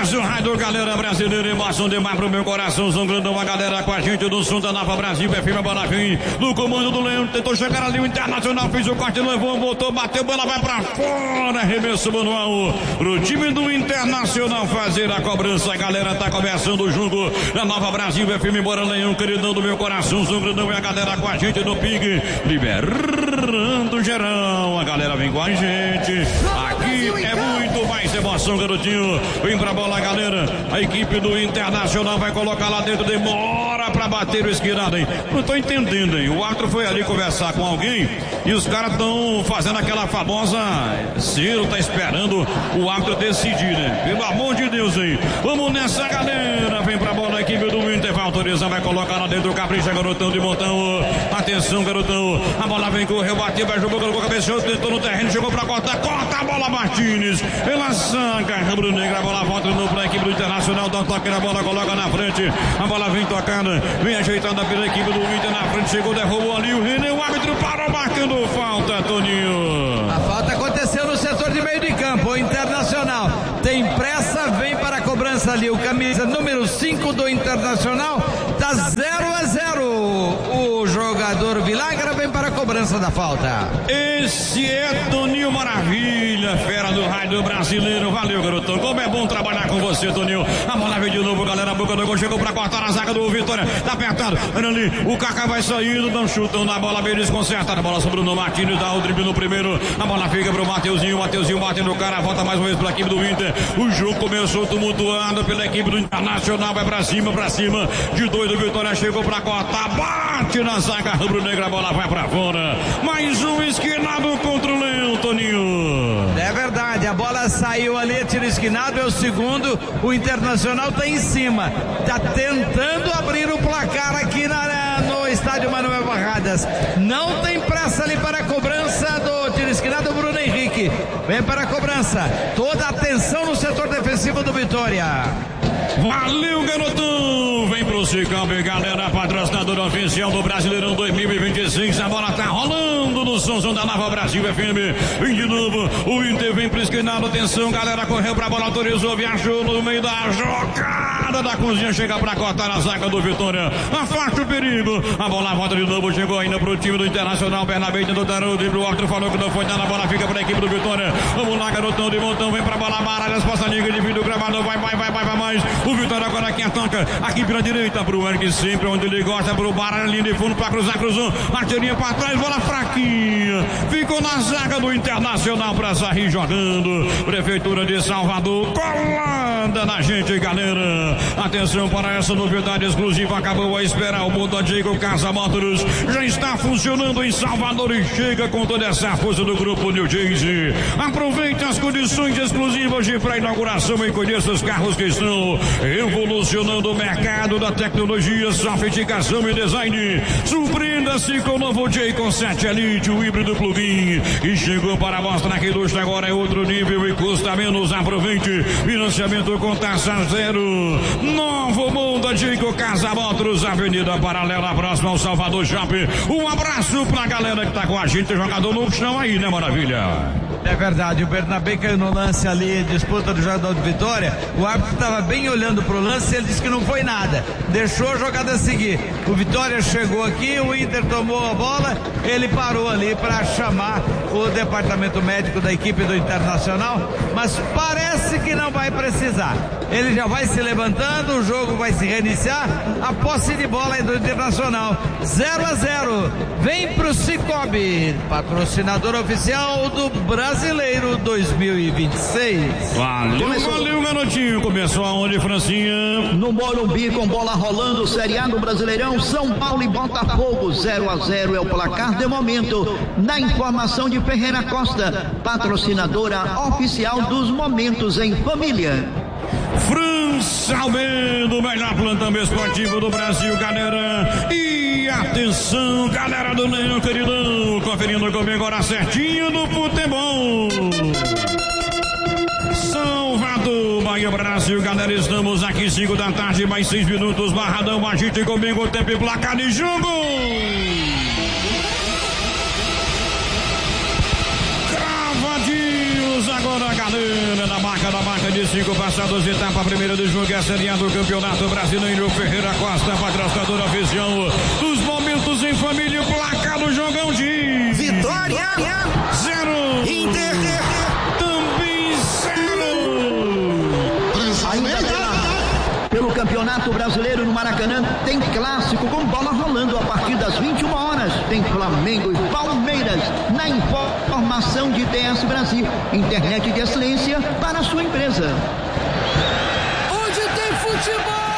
Brasil, rádio, galera brasileira, emoção demais pro meu coração, grandão, a galera com a gente do som da Nova Brasil, FM Bonafim, no comando do Leão, tentou chegar ali o Internacional, fez o corte, levou, voltou, bateu, bola vai pra fora, arremesso manual pro time do Internacional fazer a cobrança. A galera tá começando o jogo da Nova Brasil, FM Bora Leão, queridão do meu coração, grandão, e a galera com a gente do Pig, liberando geral, a galera vem com a gente, aqui é muito mais emoção, garotinho, vem pra bola, galera, a equipe do Internacional vai colocar lá dentro, demora pra bater o esquerdo, hein? Não tô entendendo, hein? O árbitro foi ali conversar com alguém e os caras estão fazendo aquela famosa Ciro tá esperando o árbitro decidir, né? Pelo amor de Deus, hein? Vamos nessa, galera, vem pra bola, a equipe do Inter vai autorizar, vai colocar lá dentro, capricha, garotão de montão, atenção, garotão, a bola vem, correu, bateu, vai, jogou, colocou, cabeceou, tentou no terreno, chegou pra cortar, corta a bola, Martínez, pela saca, rubro-negra, a bola volta de novo pra equipe do Internacional, dá um toque na bola, coloca na frente, a bola vem tocada, vem ajeitada pela equipe do Inter na frente, chegou, derrubou ali o René, o árbitro parou, marcando falta, Toninho. A falta aconteceu no setor de meio de campo, o Internacional tem pressa, vem para a cobrança ali, o camisa número 5 do Internacional, tá 0-0, o jogador Vilagra vem para a cobrança da falta. Esse é Toninho Maravilha, fera do rádio brasileiro, valeu, garotão, como é bom trabalhar com você, Toninho. A bola vem de novo, galera, a boca do gol, chegou pra cortar a zaga do Vitória, tá apertado, olha ali, o Kaká vai saindo, dá um chutão na bola, bem desconcertada, a bola sobre o Bruno Martínez, dá o drible no primeiro, a bola fica pro Mateuzinho bate no cara, volta mais uma vez pra equipe do Inter, o jogo começou tumultuado pela equipe do Internacional, vai pra cima, de dois do Vitória, chegou pra cortar, bate na zaga rubro-negra, a bola vai pra fora, mais um esquinado contra o Leão, Toninho. É verdade, a bola saiu ali, tiro esquinado, é o segundo, o Internacional tá em cima, tá tentando abrir o placar aqui no estádio Manuel Barradas, não tem pressa ali para a cobrança do tiro esquinado, Bruno Henrique, vem para a cobrança, toda a atenção no setor defensivo do Vitória. Valeu, garotão! Vem pro Cicamp, galera, patrocinador oficial do Brasileirão 2026. A bola tá rolando no som da Nova Brasil FM. Vem de novo, o Inter vem pro esquinado. Atenção, galera, correu pra bola, autorizou, viajou no meio da jogada da cozinha. Chega pra cortar a zaga do Vitória. Afasta o perigo. A bola volta de novo, chegou ainda pro time do Internacional. Bernabé tentou dar o drible, o árbitro falou que não foi nada. A bola fica pra equipe do Vitória. Vamos lá, garotão de montão, vem pra bola, baralha, as passadinhas de vídeo gravador. Vai mais. O Vitória agora quem ataca, aqui pela direita, pro Eric sempre, onde ele gosta, pro Baralho, linha de fundo pra cruzou, martelinha pra trás, bola fraquinha, ficou na zaga do Internacional pra sair jogando, Prefeitura de Salvador, colada na gente, galera, atenção para essa novidade exclusiva, acabou a espera, o Mundo Diego Casa Motors já está funcionando em Salvador e chega com toda essa força do grupo New Jersey, aproveite as condições exclusivas de pré-inauguração e conheça os carros que estão revolucionando o mercado da tecnologia, sofisticação e design. Surpreenda-se com o novo Jayco 7 Elite, o híbrido plug-in, e chegou para mostrar que ilustra agora é outro nível e custa menos. Aproveite, financiamento com taxa zero. Novo Mundo Jayco Casa Motors, Avenida Paralela, próximo ao Salvador Shopping. Um abraço pra galera que tá com a gente, jogador no chão aí, né, Maravilha? É verdade, o Bernabé caiu no lance ali, disputa do jogador de Vitória, o árbitro estava bem olhando pro lance e ele disse que não foi nada, deixou a jogada seguir, o Vitória chegou aqui, o Inter tomou a bola, ele parou ali para chamar o departamento médico da equipe do Internacional, mas parece que não vai precisar, ele já vai se levantando, o jogo vai se reiniciar, a posse de bola é do Internacional, 0-0, vem pro Cicobi, patrocinador oficial do Brasileiro 2026. Valeu, garotinho. Começou aonde, Francinha? No Morumbi, com bola rolando, Série A do Brasileirão, São Paulo e Botafogo, 0-0 é o placar de momento. Na informação de Ferreira Costa, patrocinadora oficial dos Momentos em Família. França Almeida, o melhor plantão esportivo do Brasil, galera. E atenção, galera do Leão, queridão, conferindo comigo agora certinho no futebol. Salvador, Bahia, Brasil, galera, estamos aqui 5 da tarde, mais 6 minutos, Barradão, a gente comigo, tempo e placar de jogo. Cravadinhos agora. Bora, galera, na marca de 5 passados, etapa primeira do jogo, a Série A do Campeonato Brasileiro. Ferreira Costa, patrocinador oficial dos momentos em família. Placar do jogão de Vitória 0, Inter também 0. Ainda pelo Campeonato Brasileiro no Maracanã tem clássico com bola rolando a partir das 21 horas. Tem Flamengo e Palmeiras na informação de TS Brasil. Internet de excelência para a sua empresa. onde tem futebol.